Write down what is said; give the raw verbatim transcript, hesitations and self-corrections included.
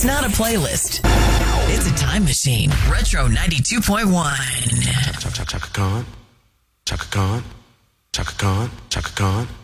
It's not a playlist. It's a time machine. Retro ninety-two point one. Chaka Chaka Khan. Chaka Khan. Chaka Khan. Chaka Khan.